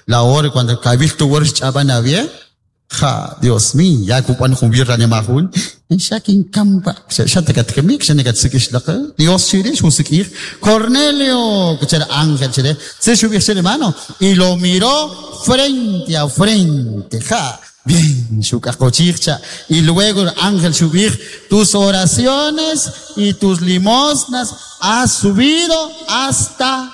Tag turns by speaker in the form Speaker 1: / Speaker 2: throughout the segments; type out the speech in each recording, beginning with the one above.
Speaker 1: la hora cuando cabil tu wars chaban había, ja, Dios mío, ya kupan kumbir rani mahun, shaking kamba, shatekat kemik, shanekat sikish laka, Dios chirish, usikir, Cornelio, que era ángel, se subió ese hermano, y lo miró frente a frente, ja, bien, su cacochircha, y luego el ángel subir, tus oraciones y tus limosnas has subido hasta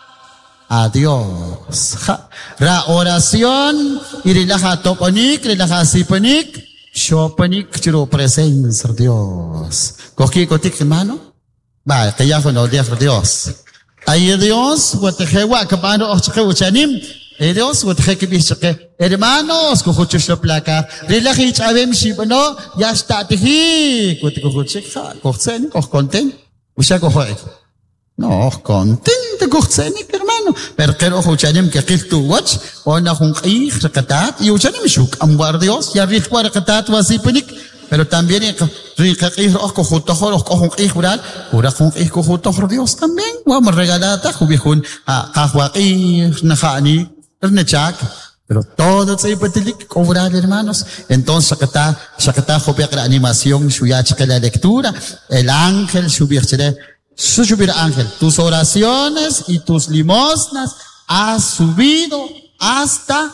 Speaker 1: a Dios. La oración y relaja topanik, relaja sipanik, shopanik, chiro presencia de Dios. Cogí cotic, hermano. Va, que ya fue no Dios. Ahí Dios, guatejewa, capano, ochanim. Dios, guatejeque, hermanos, cojuchos la placa. Relajich, abem shibano, ya está teji. Coticojuchica, cochen, coconten. Usha cojoy. No, contente cochenic, hermano. Porque lo escucharim que aquí tu watch, o na junqih, recatat, y uchanim shuk, ambar Dios, ya rifua recatat, wasipenik, pero también riqaqih, cojutojor, junqih, ura junqih, cojutojor Dios también, vamos regalata, jubijun, kahwaqih, nahani, nechak, pero todo se hipotético cobrar, hermanos. Entonces, shakata, jopiak la animación, shuyach, la lectura, el ángel, subir ángel, tus oraciones y tus limosnas has subido hasta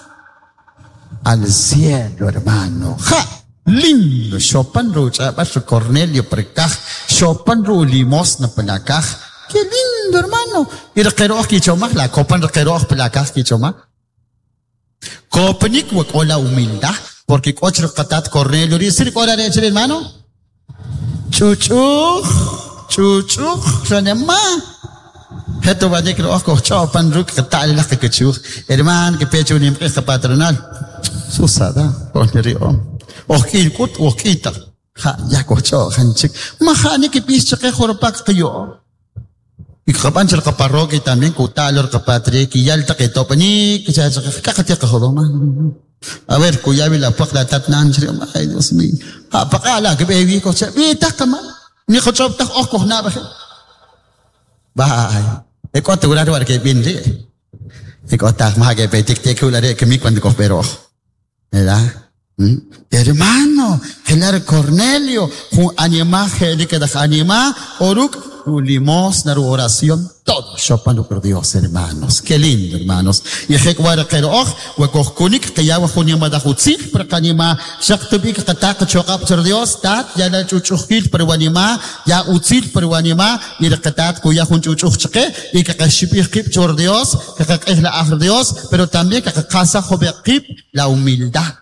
Speaker 1: al cielo, hermano. ¡Ja! Lindo, Chopin rucha, Cornelio precaj, Chopin ru limosna pelacaj. ¡Qué lindo, hermano! Y requeroz quichoma, la copan requeroz pelacaj quichoma. Copanik o la humildad, porque coche catat Cornelio, dice, ¿cuál era el hermano? Chuchu, sanema. Heto va de creo que Chopin ruk catal la que chuch. Hermano, que pecho ni empresa patronal. Susada, Cornelio. Okilkut, okita. Ha, ya cocho, hanchik. Mahani que picha que jorpak que yo. Y kapan ser kaparroque también kutalor kapatri que ya el taqueto pani que ya kakati ka jodoma. A ver, kuyabi la pakla tatnan sri ay Dios mío. Ha pakala que baby ko sa bita kama. Ni ko chop tak ok na ba. Bye. E ko turar war que bin ri. E ko tak ma que petik te kulare que mi cuando ko pero. ¿Verdad? Hermano, gelar Cornelio, anima, que da anima, oruk, limos, na oración, todo, chopando por Dios, hermanos. Qué lindo, hermanos. Y je guarda que och, hueco kunik, que ya hueco mada hutzip, pero que anima, shaktubik, katak, chokap por Dios, tat, ya la chuchuchil, pero anima, ya utzil, pero anima, y la katat, cuya hun chuchuchke, y que kashipir kip por Dios, que es la aj Dios, pero también que casa jobekip, la humildad.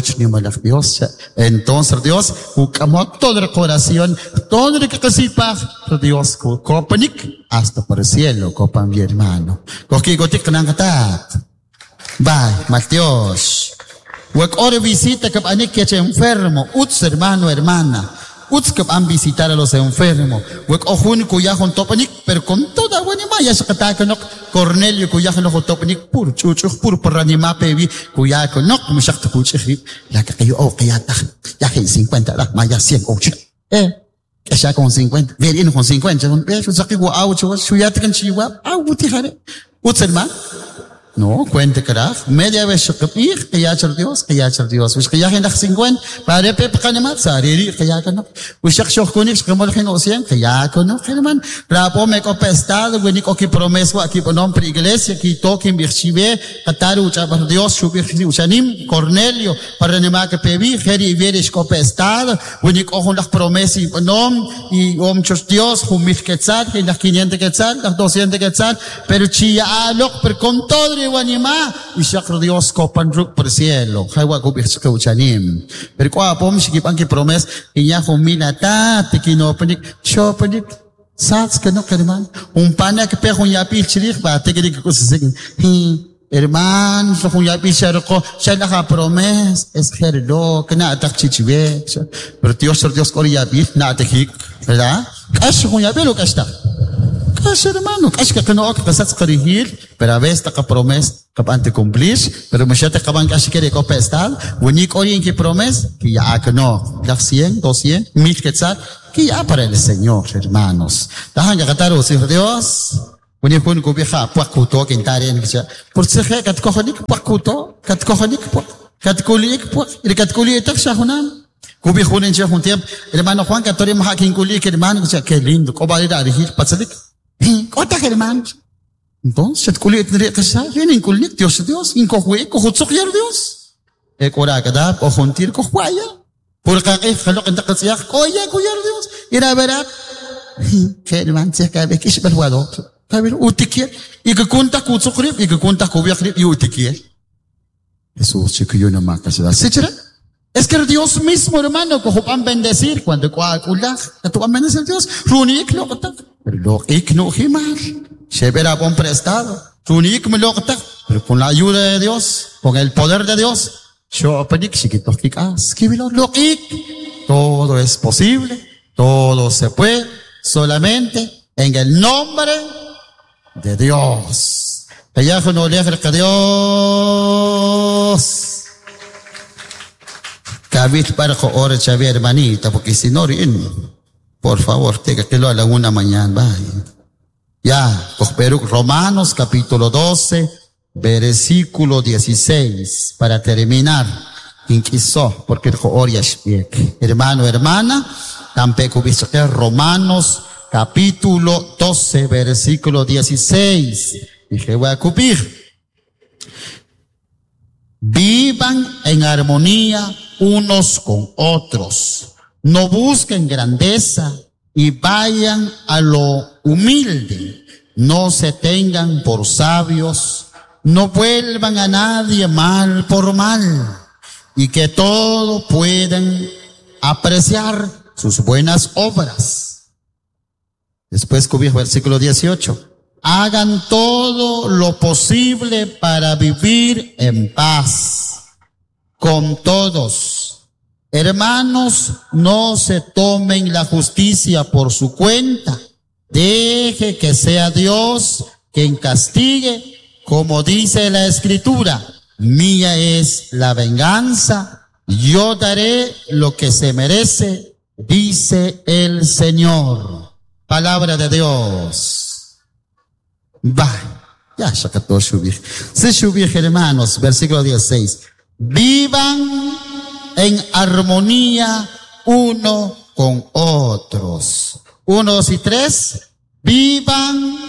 Speaker 1: Dios. Entonces Dios, buscamos todo el corazón, todo el que casipa, Dios, copanik, hasta por el cielo, copan mi hermano. Coqui gotik nangatat. Bye, Mateos. Wek ore visita que anik que enfermo, uts hermano, hermana. Uts que van visitar a los enfermos. Wek ojun cuyajon topanik, pero con toda buena maya se no Cornelio cuyajon no topanik pur chuchuch pur por anima pevi cuyajon no como se te cuchip la que yo oh que ya está ya en 50 la maya 100 ocho que ya con 50 ver con 50 con peso saque go auto suya te can chiwa au tijare uts hermano. No, cuente carajo. Media vez que ya echar Dios, Pues que ya en las 50, para pepe canemat, sariri, que ya no. Pues ya shokunix, que mol gen ocien, que ya no, que man. Rapo me copestado, when ik oki promeso, aquí ponom pre iglesia, aquí toquen virchive, cataru, chabar Dios, subir usanim, Cornelio, para nema que pevi, geri verish copestado, when ik ojon las promesi ponom, y omchos Dios, humil quetzal, que las 500 quetzal, las 200 quetzal, pero chia alok, per con todo, Wanima, y shakro Dios copan ruk por cielo. Jaiwa kubir sa kauchanim. Pero kwa pom sikipan ki promes, inya humila ta, tikino panik, sho panik, sats kano kariman. Pana que pe yapi chirik ba, tegiri ko sisigin. Hermano, so yapi sharko, shalaka promes, es herdo, kana atak chichive. Pero Dios kori yapi, na atakik, ¿verdad? Kash yapi lo kashta. Kasi hermano, kasi ka kano ka kasat karihil, pero a veces ka promes ka ante cumplir, pero masyate ka bang kasi kere ko pestal, unik orin ki promes, que ya no, las 100, 200, 1000 quetzal, que ya para el Señor, hermanos. Tahan ka kataro, Señor Dios, Unihun kubija puakuto kintaren kisa. Por seje katkohonik puakuto, katkohonik katkulik puak, katkulik tak shahunan. Kubijunen siya juntiam. Hermano Juan Catori mahaking kulik hermano kisa qué lindo. Kobalida arigir patsalik. Kota hermano. Entonces kulik nri kisa yun kulik Dios inkohue kohutsok yar Dios. Ora kada o juntir kohwaya. Por kakif kalok entakasiyak koya kuyar Dios. Ira berat. Hermano siya kabe kish berwado. Kabe utikier. Ikakunta kutsukrip, ikakunta kubiakrip utikier. Jesús chiquillo no más casi da. ¿Sichera? Es que Dios mismo, hermano, que van a bendecir cuando que tú van a bendecir Dios. Runik lo que pero no himar. Se verá con prestado. Runik me lo que pero con la ayuda de Dios, con el poder de Dios. Yo pedik chiquito kikas, kibilo lo todo es posible, todo se puede, solamente en el nombre de Dios. Allá no le que Dios. Cabit para ahora Xavier hermanita, porque si no, por favor, tenga que lo a la una mañana, vaya. Ya, Romanos capítulo 12, versículo 16, para terminar. Inquiso, porque hermano, hermana, tampoco visto que Romanos capítulo 12, versículo 16. Dije, voy a cupir. Vivan en armonía unos con otros. No busquen grandeza y vayan a lo humilde. No se tengan por sabios. No vuelvan a nadie mal por mal. Y que todo puedan apreciar sus buenas obras. Después cubrir versículo 18. Hagan todo lo posible para vivir en paz con todos. Hermanos, no se tomen la justicia por su cuenta. Deje que sea Dios quien castigue, como dice la Escritura. Mía es la venganza, yo daré lo que se merece, dice el Señor. Palabra de Dios. Va, ya todo subir. Se subir, hermanos, versículo 16. Vivan en armonía uno con otros. 1, 2 y 3. Vivan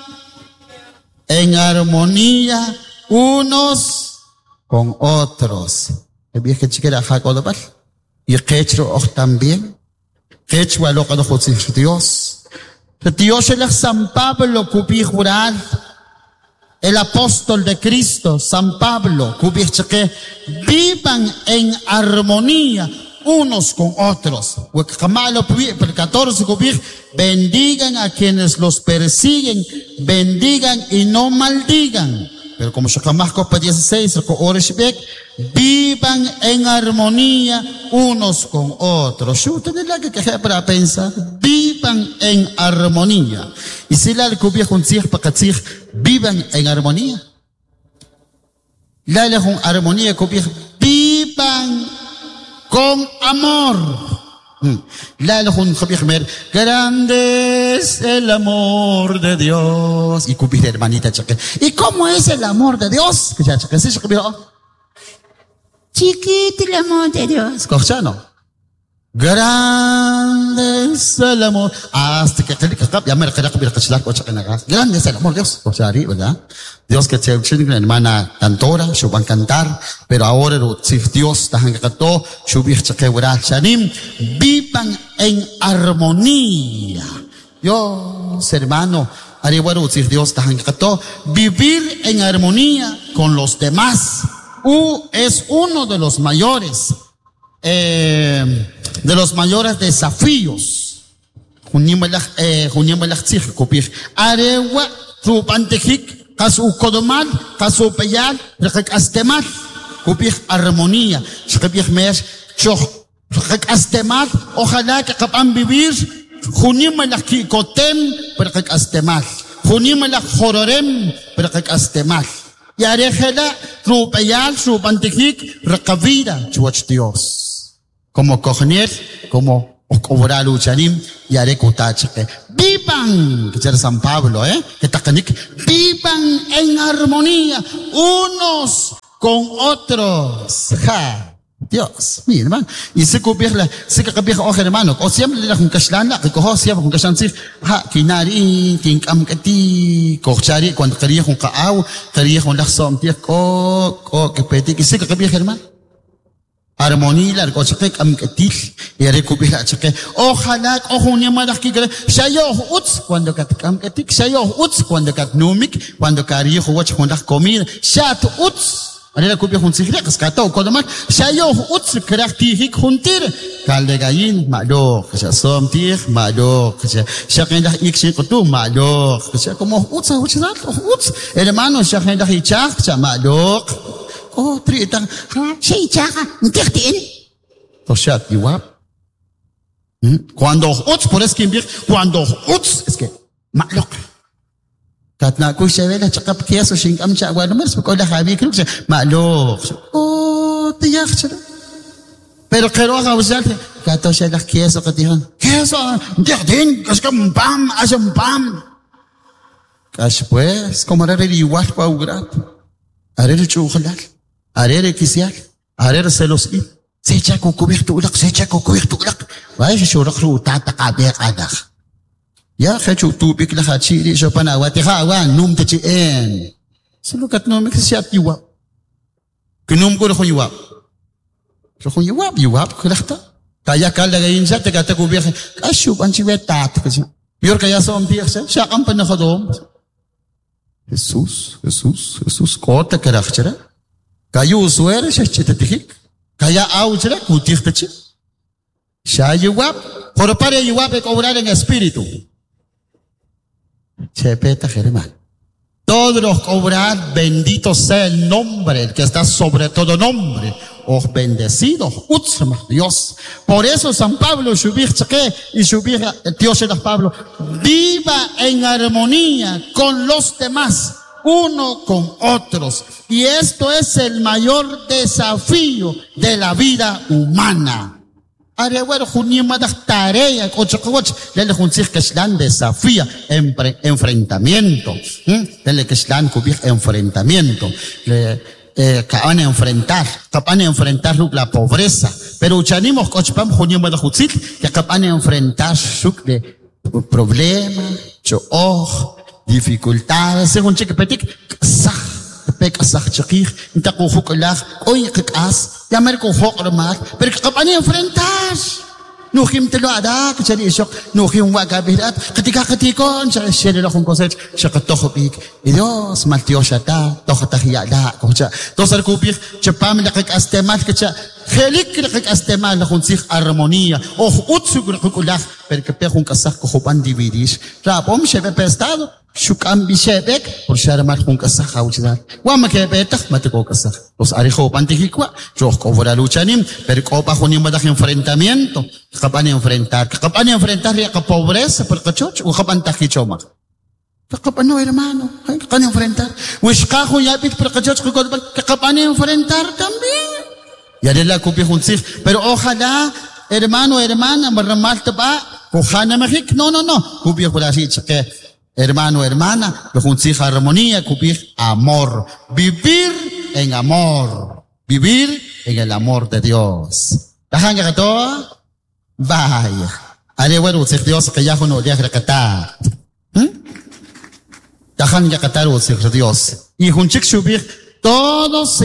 Speaker 1: en armonía unos con otros. El viejo chiquera Jacob y Quechro también. Quechua lo que nos Dios. Dios el San Pablo cubi jurar. El apóstol de Cristo, San Pablo, cubi que vivan en armonía unos con otros. El 14 cubi bendigan a quienes los persiguen, bendigan y no maldigan. Pero como Shakamás 16, vivan en armonía unos con otros. Yo tengo la que para pensar, vivan en armonía. Y si la cubia con vivan en armonía. La con armonía cubia, vivan con amor. La con Javier, grande es el amor de Dios. Y cubia hermanita chaque. ¿Y cómo es el amor de Dios? Que ya chaque, sí, chiquito el amor de Dios. ¿Cochano? Grande es el amor. Hasta que ya me refiero a grande es el amor de Dios. O sea, ¿verdad? Dios que te la hermana cantora, yo van a cantar, pero ahora Dios tajan que cantó, vivan en armonía. Dios, hermano, Dios tajan que cantó, vivir en armonía con los demás. Es uno de los mayores desafíos. Arewa, Rupantejik, Kasu Kodomal, Kasu Peyal, Rekastemat, Kupir armonía, Shkepir Mesh, Rekastemat, ojalá que capan vivir, Junimelach Kikotem, Rekastemat, Junimelach Jororem, Rekastemat. Y arejela, Rupeyal, Rupantejik, Rekavira, Chuach Dios. Como Cogner, como Ocoboral Uchanim, y Arecutache. ¡Viva! vivan, que era San Pablo, que takanik, vivan en armonía unos con otros. Ja. Dios, mi hermano. Y se cubierla, se cubierla, oh hermano, o siempre le da un cashlan, la que cojo siempre con cashlan, sí, ha, kinari, kinkam kati, cochari, cuando quería un cao, quería un laxom, tía, que peti, que se cubierla, hermano. Armonía, la coche, am kati, y recubierla, cheque. Ojalá, ojo, un llamada que shayo uts, cuando katikam kati, shayo uts, cuando katnumik, cuando quería jugar con la comida, shat uts. Alila kubya hun sikre kaskata o kodamak shayo uts kraktihik huntir kaldegayin malo kasha somtir malo kasha shakenda ikshi kutu malo kasha como uts hermano shakenda hichak cha malo oh tritan shi chaka ntirtin to shat iwap cuando uts por es que cuando uts es que malo Katna ko siya wala tsaka keso sing am siya wala mas ko la habi kruk siya malo oh tiyak siya pero kero ka usal kato siya la keso katihan keso din kaskam pam asam pam kas pues como era igual pa ugrat arere chukhalal arere kisial arere selosi se cha ko kubirtu ulak vai siya shurak ru tatakabe kadak Ya, hecho tubig la hachiri, so panawati hawan, num te chien. Silukat no mek siat yuwap. Kinum ko ko yuwap. So ko yuwap, kulakta. Kaya kala gayin sa te kata ko biya, kasyu an si wetat kasi. Yor kaya sa umpiyak siya kam pa nakadom. Jesus, ko ta karakchara. Kayo uswere siya chitatikik. Kaya aw sila kutik ta chi. Siya yuwap, pero para yuwap ek obrar en espíritu. Chepeta Germán. Todos los cobrar, bendito sea el nombre, el que está sobre todo nombre. Os bendecidos, Dios. Por eso San Pablo, y Dios era Pablo, viva en armonía con los demás, uno con otros. Y esto es el mayor desafío de la vida humana. Arewar junimadak tarea cochococh lele junsir keslan desafía enfrentamiento lele keslan kubir enfrentamiento kapan enfrentar la pobreza pero uchanimos cochpam junimadak jutsit que kapan enfrentar suk de problema chooj dificultades según cheque petik pek asah chakir inta ko hukalak oy kikas yamer ko hokramar pero kapan enfrentar nuhim telo ada kachari isok nuhim wagabirat ketika siya nila kung konset siya katohopik Dios maltiyoshata tohotahiyada kocha tosar kubik chapam lakik astemal kacha helik lakik astemal na kunsik armonía utsug kukulak pero kapya kung kasak ko hupan dividis rapom siya pestado Shukam bishebek, por sharmar kung kasak hawchidad. Wama kebetak, matiko kasak. Los arijo pantijikwa, yo cobra luchanim, pero copa junim madak enfrentamiento. Kapan enfrentar, ria ka pobreza, per kachoch, o kapan takichoma. Kapan no hermano, kapan enfrentar. Wishka huyapit per kachoch, kapan enfrentar también. Ya de la kupi junsik, pero ojalá, hermano, hermana, marramal taba, kujana magik, no, kupi julasich, que hermano, hermana, lo armonía, cubrir amor. Vivir en amor. Vivir en el amor de Dios. ¿Tajan que todo? Vaya. Haré bueno, si Dios que ya no deja catar. Tajan que catar, si Dios. Y junchik subir, todos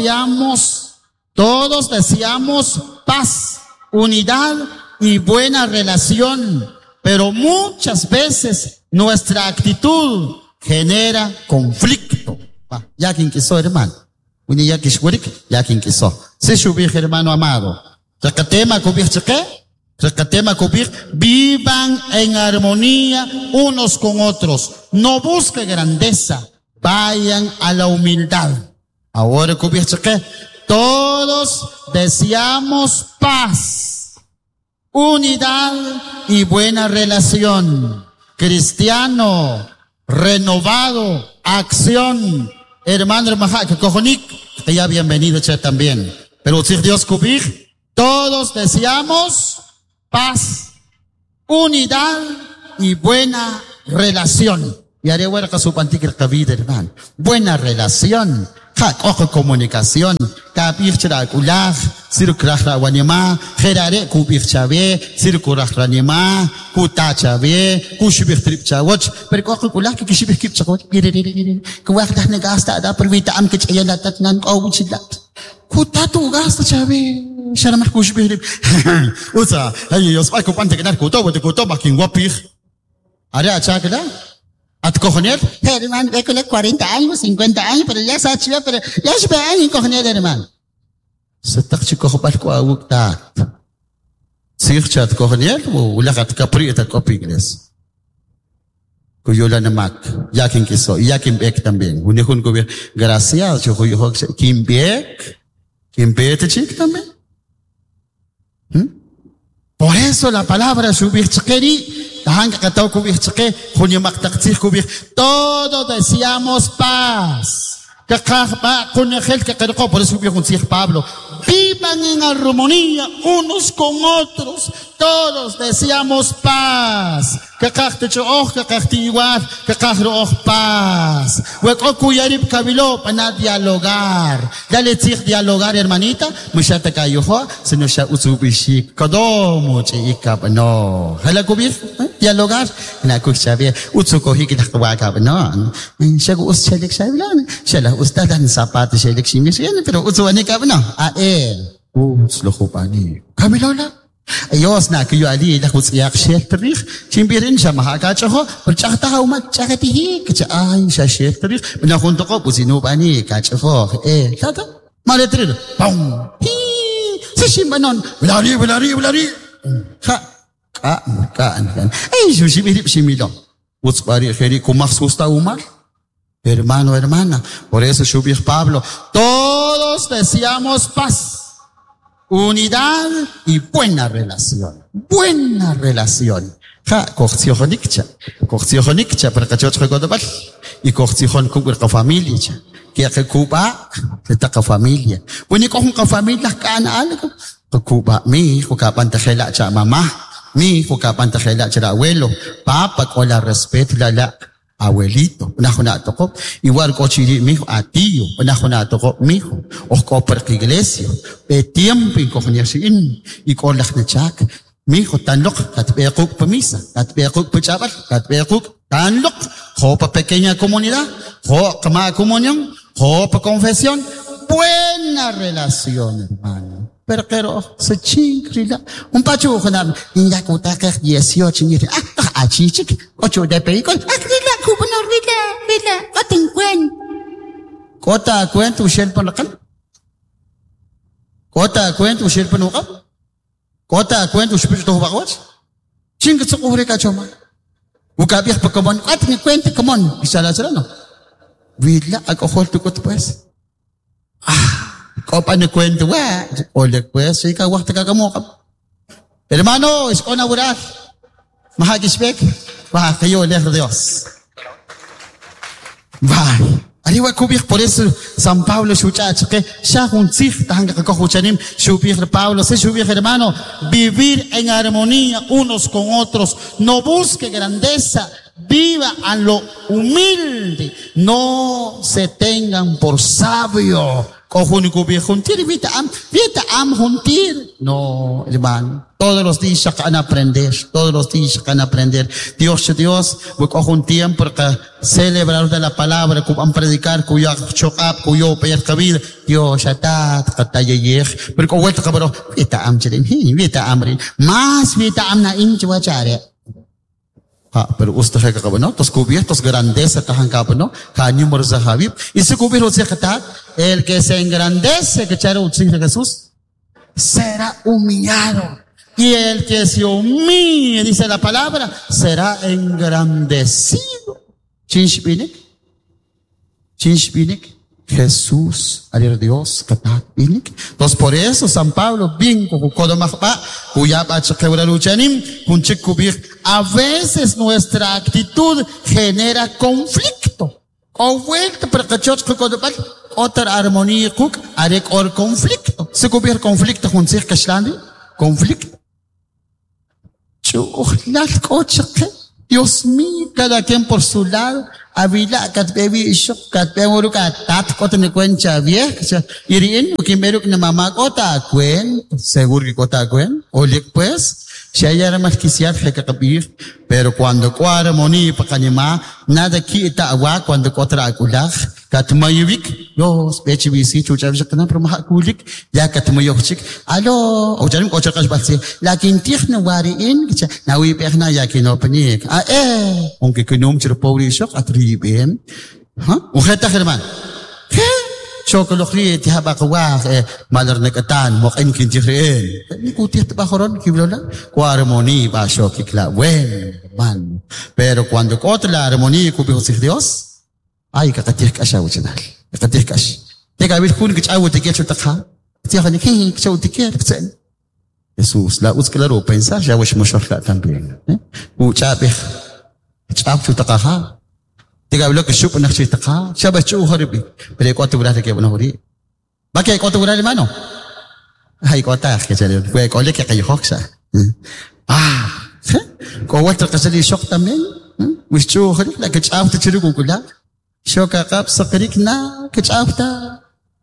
Speaker 1: deseamos paz, unidad y buena relación. Pero muchas veces nuestra actitud genera conflicto. Ya quien quiso, hermano. Ya quien quiso. Se subir, hermano amado. Recatema cubir, vivan en armonía unos con otros. No busquen grandeza. Vayan a la humildad. Ahora cubir, todos deseamos paz, unidad y buena relación. Cristiano, renovado, acción. Hermano, que cojonik, que ya bienvenido también. Pero si Dios cubrir, todos deseamos paz, unidad y buena relación. Y haré huerca su pantique vida, hermano. Buena relación. Ojo comunicación. Kapir chara kulah, siru krahra wanima, gerare kupir chabe, siru kurahra nima, kuta chabe, kushibir trip chawach. Pero ojo kulah que kishibir kip chawach. Kuwak dah negasta ada perwitaan kecayanatat nan kau cilat. Kuta tu gasta chabe. Sharamah kushibir. Usa, ayo yospa ko pante kenar kuto, bote kuto makin wapir. Are acha keda? ¿A tu cojoner? Hermano, ve con 40 años, 50 años, pero ya se ha hecho, pero ya se ve años cojoner, hermano. Se está chico palco a uktat. Sircha at cojoner, o la gat caprieta copingles. Cuyola namak, ya quien quiso, ya quien beck también. Unijun gobierno, gracias, yo voy a quien beck te chic también. Por eso la palabra subir chiqueri. Todos deseamos paz. Por eso Pablo, vivan en armonía unos con otros. Todos deseamos paz. Paz. Para dialogar. Dale dialogar, hermanita. Mushata kayuho, se nos ha usubishik. Kodomo chika no. Hala kubir? Dialogar. Na kushabe. Utsuko hikitawaka no. Shagu ushelik shabilan. Shala ustadan sapat shelik shimis. Pero utsuani ka no. Slokopani. Kamilola. Ayos na kuyo ali la kutsiyak sheikh tarikh chimbirin siya mahakachaho perchakta ka umat chakatihi kacha ay siya sheikh tarikh binakunto ko pusino pa ni kachaho tata maletrid pong sa simbanon bulari kaan ay sushibirip similo utspari kheri kumaksusta umar hermano hermana por eso subir Pablo todos deseamos paz, unidad y buena relación. Buena relación. Kochtiohonikcha, para cachot regodabal. Y kochtiohon kubur familia. Que kuba, que familia. Único un familia kana algo. Kuba mi, kukapantajela cha mamá. Mi, kukapantajela cha abuelo. Papa, con la respeto la abuelito, unajonato ko, igual cochiri mijo a tío, unajonato ko mijo, o ko per iglesia, pe tiempo y cojonesin, y con la knechak, mijo tan loc, katbeakuk pa misa, katbeakuk pa chaval, katbeakuk tan loc, jo pa pequeña comunidad, jo kama comunión, jo pa confesión, buena relación, hermano. Pero se chingrila. Un pacho con la cutaca 18 ni chichic, 8 de película. Rila, cubano, rila, cotin cuen. Cota cuento, shell panacan. Cota cuento, shell panacan. Cota cuento, espíritu baguas. Chingas o cubre choma. Ucabias pa comón, cuatro cuente comón. Y salasrano. Vila, alcohol tu coto pues. Copa ne cuento, ole pues, si ka wakta kakamukap. Hermano, es con aburar. Mahagisbek, kayo le Dios. Arriba kubik, por eso San Pablo shuchach, que ya un sig, tanga kakohuchanim, shubir Pablo, se shubir hermano, vivir en armonía unos con otros, no busque grandeza, viva a lo humilde, no se tengan por sabio. Juntir, vita am juntir. No, hermano. Todos los días van a aprender. Todos los días van a aprender. Dios, voy a un tiempo para celebrar de la palabra, que van a predicar, que yo chocap, que yo pedir cabida. Dios, ya está, pero con vuelta cabrón, vita am chirin, vita amrin. Más vita am na inchuachare. Pero usted es que no, los cubiertos grandeza tahan no, número de Habib. Y se cubierto se kata, el que se engrandece que chara utsi de Jesús será humillado. Y el que se humille, dice la palabra, será engrandecido. Chinshpinik. Jesús, ayer Dios, katak inik. Entonces por eso San Pablo, bien como kodomachba, kuyaba chakewra luchanim, kunchik kubir. A veces nuestra actitud genera conflicto. O vuelta para cachot kodobal, otra armonía kuk, arek or conflicto. Se kubir conflicto con circa shlandi, conflicto. Chuh, las coches, Dios mío, cada quien por su lado. Avila, kat baby shok, kat pemuru tat, kota ni cuencha vieja. Irin, ukimero na mama kota cuen, seguro que kota cuen. Olik pues, si hay era más quisiera que capir, pero cuando cuara moni pa kanima, nada kita agua cuando kotra akulah, kat mayuvik, los pechi bisi, chucha bisa kena permah kulik, ya kat mayuchik, alo, ujarim kocha kasbasi, lakin tih na wariin, nawi pehna ya kino panik, onke kunum cirpori shok atribin, uketa herman, Chocolate tihaba kawa malar na katan mo kain kintirin. Ni kuti ba koron kiblola ko harmony ba sho kikla wen man. Pero cuando otra harmony ko biho si Dios ay kakatir ka siya utinal. Kakatir ka siya. Teka bil kun kich awu tiket takha. Tiya kani king kich awu tiket ksen. Jesus la uz claro pensar ya wish mo shortla también. Uchabe. Chap chu takha. Tiga bilo que supo na chita ka, siya ba chu horibi, pero ko tu brada ke bona hori. Ba ke ko tu brada mano? Ay ko ta ke sele, ko le ke kay hoksa. Ko wata ka sele shok tamen, wis chu hori la ke chaf tu chiru ko kula. Shoka kap sakrik na ke chaf ta.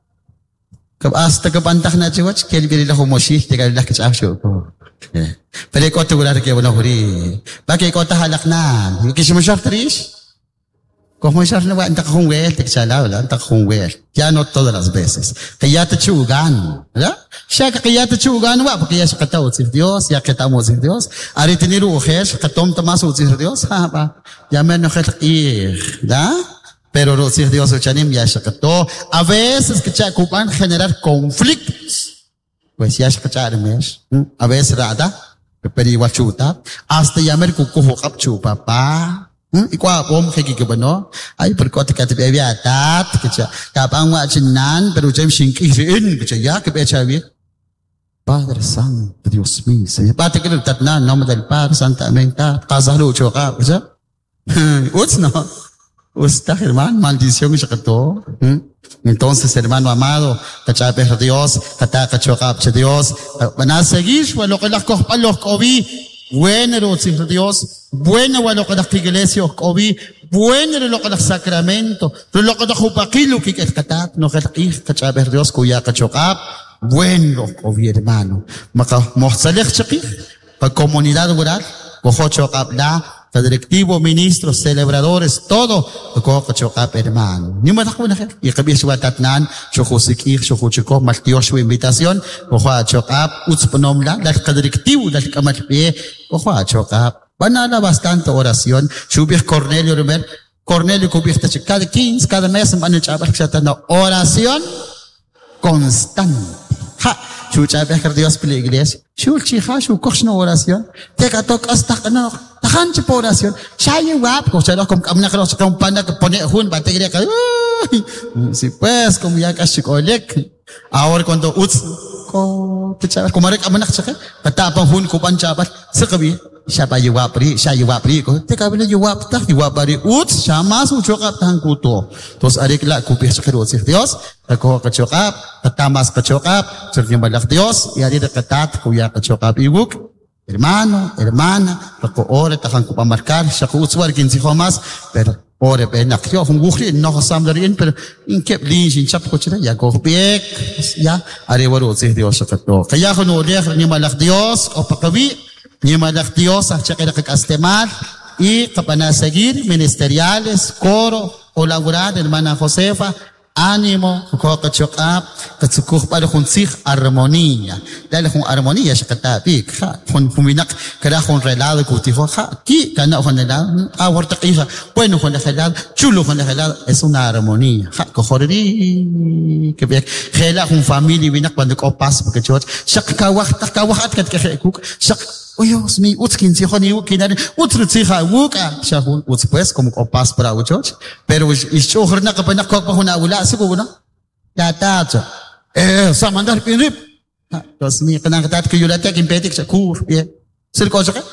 Speaker 1: Kab asta ka bantak na chiwach ke li la homoshi, tiga la ke chaf sho ko. Pero ko tu brada ke bona hori. Ba ke ko ta halak na, ke shimo shok trish. Como ya no va a entrar con huel, te chala, ¿verdad? Entrar con huel. Ya no todas las veces. Que ya te chugan, ¿verdad? Ya que ya te chugan, va, porque ya se cató sin Dios, ya que estamos sin Dios. Ahora tener mujer, que toma más sin Dios, va. Ya me no ir, ¿verdad? Pero los Dios o chanim ya se cató. A veces que ya ocupan generar conflictos. Pues ya se cató mes. A veces rada, pero igual chuta. Hasta ya me cucujo cap chupa, pa. Ikwa pom kay gigabano ay perkota ka tabi atat kitsa kapang wa chinan pero jem singkirin kitsa ya ke bechawi Padre Santo Dios mío Señor pati ka tatnan nombre del Padre Santa Amenta kazalu choka kitsa uts no usta hermano maldición sa kato entonces hermano amado kachape Dios kataka choka sa Dios manasagis walo ka lakko palok obi Bueno lo que Dios, bueno lo que la iglesia obi, bueno lo que el sacramento, lo que la jupakilo que es katat, no que ir kachaber Dios kuya kachokap, bueno obi hermano, maka mohsalek chaki, pa comunidad rural, cojo chokap la, pa directivo, ministros, celebradores, todo, cojo kachokap hermano. Ni más una que y que su tatnan, chojo sikir, chojo chico, martió su invitación, cojo chokap, utsponomla, la directivo, la kamatpie, Ojo, choca. Van a bastante oración. Subir Cornelio Rumer. Cornelio cubierta cada 15, cada mes van a echar oración constante. Ha, chucha Dios por la iglesia. Chulchiha, chucochno oración. Te catok hasta que no. Tajanche por oración. Chaye wap, cosa lo como una cosa con panda que pone jun, batería que. Si pues, como ya casi colec. Ahora cuando uts. Como rek amanak sa ka, katapang hun ko panchabat sa kabi, siya pa yuwapri ko, teka bila yuwapri, uts, siya masu chokap tahang kuto. Tos arikla, kupih sa kirot si Dios, ako kachokap, katamas kachokap, surnyang balak Dios, iari na katat, kuya kachokap iwuk, hermano, hermana, ako ore, takang kupamarkar, siya ko utswar, kinsi homas, pero, Ore pe nakyo kung gukri no kasam darin pero in kep lin sin chap ko chira ya go pek ya are waro si Dios sa kato kaya kuno le ni malak Dios o pakawi ni malak Dios sa chakira kakastemar y kapanasagir ministeriales coro o laboral hermana Josefa ánimo ko kachokap katsukuk para kung sig armonía dahil kung armonía sa katapik ha kung puminak kada kung relado ko tiho ha ki kana kung relado awar takiha bueno kung relado chulo kung relado es una armonía ha ko khorri ke bek khela kung family winak cuando ko pas porque chot sak kawak kat kakuk sak Oyos mi utskin si khoni ukinan utrut si kha wuka shahun uts pues como opas para uchos pero isto horna ka panak ko pa huna wala siguro ya tacho samandar pinrip tos mi kanang katat ko yulata kin petik sa kur ye sir ko sa ka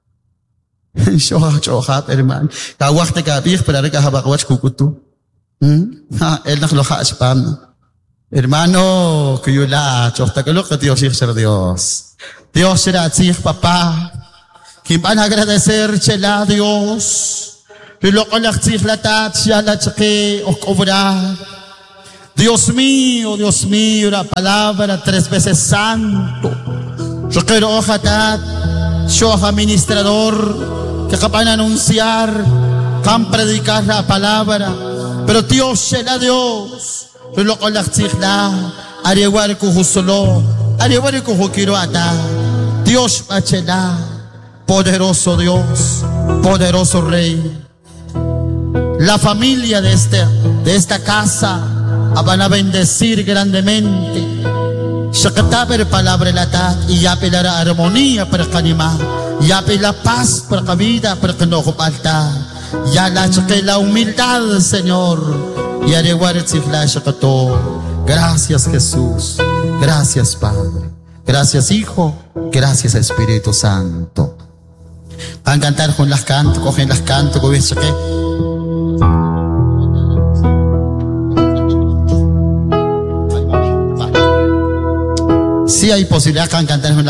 Speaker 1: shoha herman ka wakta ka bir para ka habakawach kukutu el nakhloha spam hermano kuyula chokta kalok Dios Dios será así, papá. Que van a agradecer chela a Dios. Y lo que la chiflatat ya la cheque o cobrar. Dios mío, la palabra 3 veces santo. Yo quiero ojatat, yo administrador, que capan anunciar, can predicar la palabra. Pero Dios será Dios. Yo lo que la chifla, arewar ku solo, arewar ku quiero ata. Dios bachela, poderoso Dios, poderoso Rey. La familia de esta casa van a bendecir grandemente. Shakataber palabra latat y yape la armonía para canima, yape la paz para la vida, para que no falta. Ya la humildad, Señor. Y arewar shakato. Gracias, Jesús. Gracias, Padre. Gracias, Hijo. Gracias, Espíritu Santo. Van a cantar con las cantos, cogen las cantos, si hay posibilidad de cantar con